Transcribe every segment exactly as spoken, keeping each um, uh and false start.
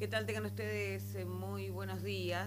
¿Qué tal? Tengan ustedes eh, muy buenos días.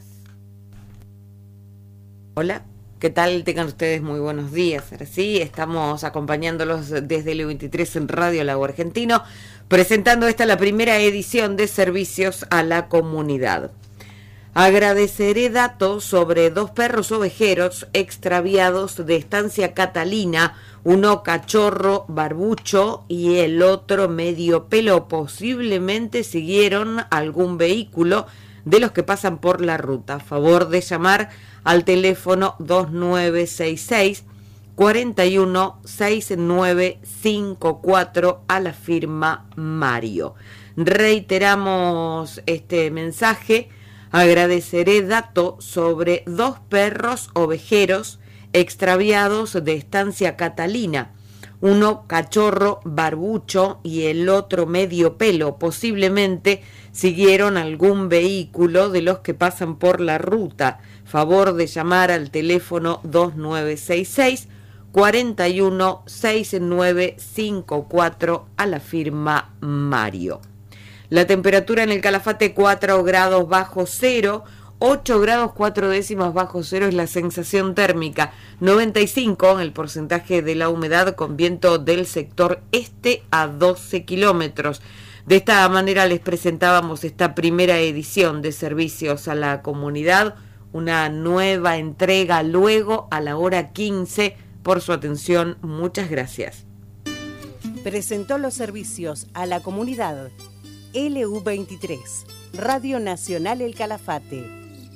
Hola, ¿qué tal? Tengan ustedes muy buenos días. Ahora sí, estamos acompañándolos desde el veintitrés en Radio Lago Argentino, presentando esta la primera edición de Servicios a la Comunidad. Agradeceré datos sobre dos perros ovejeros extraviados de Estancia Catalina, uno cachorro barbucho y el otro medio pelo. Posiblemente siguieron algún vehículo de los que pasan por la ruta. A favor de llamar al teléfono dos nueve seis seis, cuatro uno seis nueve cinco cuatro a la firma Mario. Reiteramos este mensaje. Agradeceré datos sobre dos perros ovejeros extraviados de Estancia Catalina, uno cachorro barbucho y el otro medio pelo. Posiblemente siguieron algún vehículo de los que pasan por la ruta. Favor de llamar al teléfono dos nueve seis seis, cuatro uno seis nueve cinco cuatro a la firma Mario. La temperatura en el Calafate cuatro grados bajo cero, ocho grados cuatro décimas bajo cero es la sensación térmica, noventa y cinco el porcentaje de la humedad con viento del sector este a doce kilómetros. De esta manera les presentábamos esta primera edición de Servicios a la Comunidad, una nueva entrega luego a la hora quince. Por su atención, muchas gracias. Presentó los servicios a la comunidad L U veintitrés, Radio Nacional El Calafate.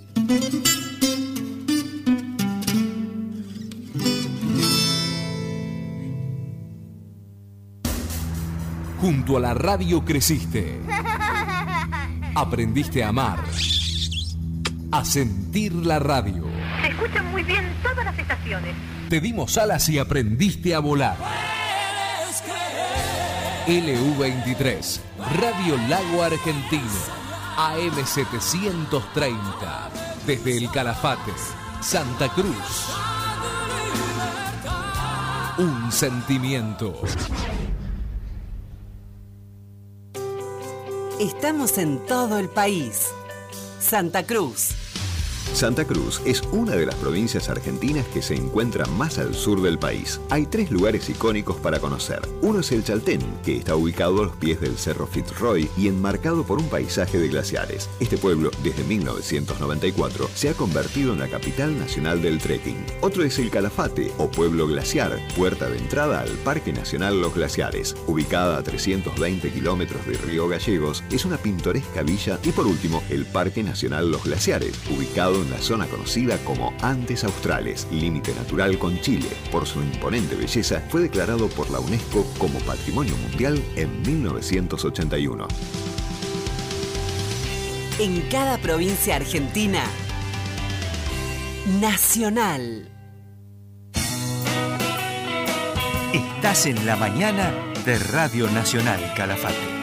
Junto a la radio creciste. Aprendiste a amar. A sentir la radio. Se escuchan muy bien todas las estaciones. Te dimos alas y aprendiste a volar. L U veintitrés, Radio Lago Argentino, A M setecientos treinta, desde el Calafate, Santa Cruz. Un sentimiento. Estamos en todo el país. Santa Cruz. Santa Cruz es una de las provincias argentinas que se encuentra más al sur del país. Hay tres lugares icónicos para conocer. Uno es el Chaltén, que está ubicado a los pies del Cerro Fitzroy y enmarcado por un paisaje de glaciares. Este pueblo, desde mil novecientos noventa y cuatro, se ha convertido en la capital nacional del trekking. Otro es el Calafate, o Pueblo Glaciar, puerta de entrada al Parque Nacional Los Glaciares. Ubicada a trescientos veinte kilómetros de Río Gallegos, es una pintoresca villa. Y por último, el Parque Nacional Los Glaciares, ubicado en la zona conocida como Andes Australes, límite natural con Chile. Por su imponente belleza, fue declarado por la UNESCO como Patrimonio Mundial en mil novecientos ochenta y uno. En cada provincia argentina, Nacional. Estás en la mañana de Radio Nacional Calafate.